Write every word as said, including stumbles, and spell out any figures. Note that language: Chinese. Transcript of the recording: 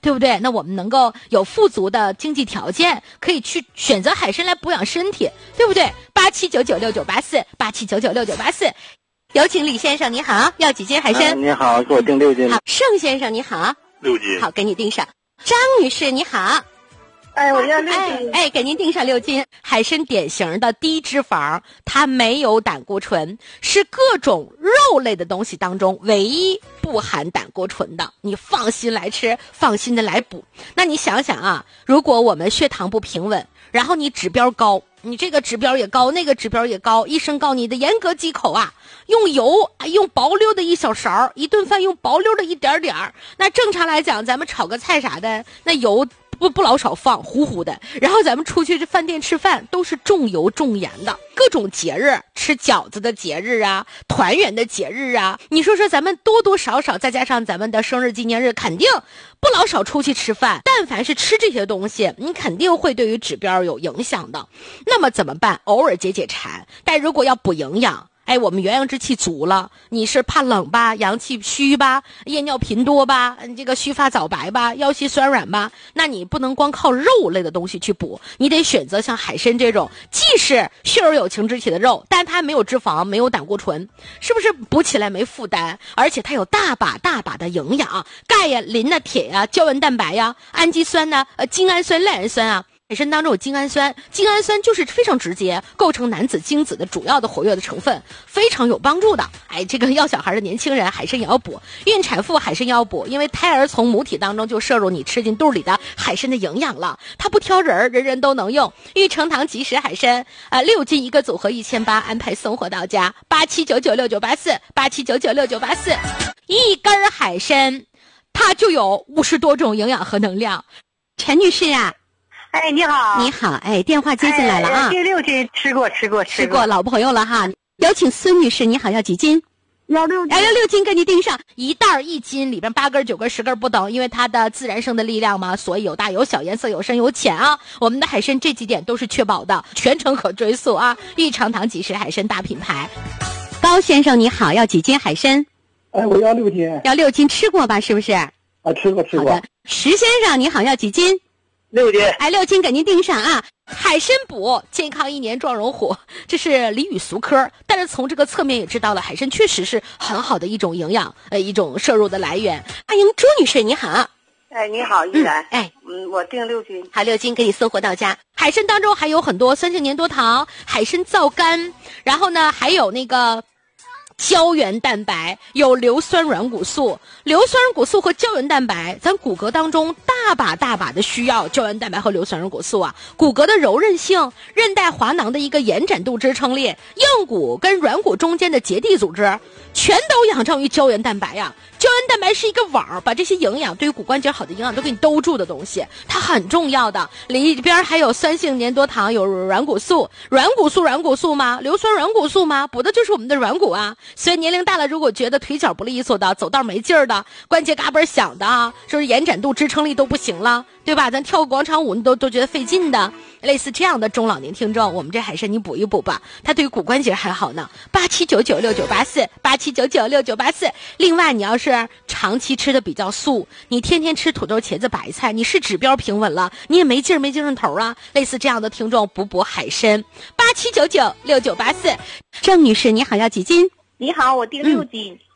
对不对？那我们能够有富足的经济条件，可以去选择海参来补养身体，对不对？八七九九六九八四，八七九九六九八四。有请李先生，你好，要几斤海参？ 啊、你好，给我订六斤。 好，盛先生你好， 六斤。 好，给你订上。张女士你好。 哎，我要六斤。 哎，哎，给您订上六斤。海参典型的低脂肪，它没有胆固醇，是各种肉类的东西当中唯一不含胆固醇的。你放心来吃，放心的来补。那你想想啊，如果我们血糖不平稳，然后你指标高，你这个指标也高，那个指标也高，医生告你的严格忌口啊，用油用薄溜的一小勺，一顿饭用薄溜的一点点儿。那正常来讲，咱们炒个菜啥的，那油不不老少放，糊糊的。然后咱们出去这饭店吃饭都是重油重盐的。各种节日，吃饺子的节日啊，团圆的节日啊，你说说咱们多多少少再加上咱们的生日纪念日，肯定不老少出去吃饭。但凡是吃这些东西，你肯定会对于指标有影响的。那么怎么办？偶尔解解馋，但如果要补营养，哎，我们元阳之气足了，你是怕冷吧，阳气虚吧，夜尿频多吧，这个须发早白吧，腰膝酸软吧，那你不能光靠肉类的东西去补，你得选择像海参这种既是血肉有情之体的肉，但它没有脂肪，没有胆固醇，是不是补起来没负担？而且它有大把大把的营养，钙呀、磷呐、铁呀、胶原蛋白呀、氨基酸呐、呃、精氨酸、赖氨酸啊。海参当中有精氨酸，精氨酸就是非常直接构成男子精子的主要的活跃的成分，非常有帮助的。哎，这个要小孩的年轻人海参也要补，孕产妇海参也要补，因为胎儿从母体当中就摄入你吃进肚里的海参的营养了，它不挑人，人人都能用。玉成堂即食海参，呃，六斤一个组合一千八，安排送货到家，八七九九六九八四，八七九九六九八四，一根海参，它就有五十多种营养和能量。陈女士啊。 哎，你好， 你好，哎，电话接进来了啊！ 第六斤吃过，吃过， 吃过，老朋友了哈。有请孙女士，你好，要几斤？ 要六斤， 要六斤，给你订上一袋一斤，里边八根、九根、十根不等，因为它的自然生的力量嘛，所以有大有小，颜色有深有浅啊。我们的海参这几点都是确保的，全程可追溯啊。玉长堂即食海参大品牌。高先生你好，要几斤海参？ 哎，我要六斤。 要六斤，吃过吧？是不是？ 啊，吃过，吃过。 好的，石先生你好，要几斤？ 六斤， 哎，六斤给您订上啊！海参补，健康一年壮荣虎，这是俚语俗科，但是从这个侧面也知道了，海参确实是很好的一种营养，呃，一种摄入的来源。欢迎朱女士，你好。 哎，你好，依然。 嗯、哎， 嗯，我订六斤， 好，六斤给你送货到家。海参当中还有很多酸性粘多糖、海参皂苷，然后呢，还有那个胶原蛋白，有硫酸软骨素。硫酸软骨素和胶原蛋白，咱骨骼当中大把大把的需要胶原蛋白和硫酸软骨素啊。骨骼的柔韧性，韧带滑囊的一个延展度支撑力，硬骨跟软骨中间的结缔组织，全都仰仗于胶原蛋白呀。胶原蛋白是一个网，把这些营养对于骨关节好的营养都给你兜住的东西，它很重要的。里边还有酸性粘多糖，有软骨素，软骨素软骨素吗？硫酸软骨素吗？补的就是我们的软骨啊。所以年龄大了，如果觉得腿脚不利索的，走道没劲儿的，关节嘎嘣响的啊，说是延展度支撑力都不行了，对吧？咱跳个广场舞你都都觉得费劲的，类似这样的中老年听众，我们这海参你补一补吧，它对于骨关节还好呢。八七九九六九八四，八七九九六九八四。另外你要是长期吃的比较素，你天天吃土豆茄子白菜，你是指标平稳了，你也没劲儿没精神头啊，类似这样的听众补补海参。八七九九六九八四。郑女士你好，要几斤？ 你好，我订六斤。嗯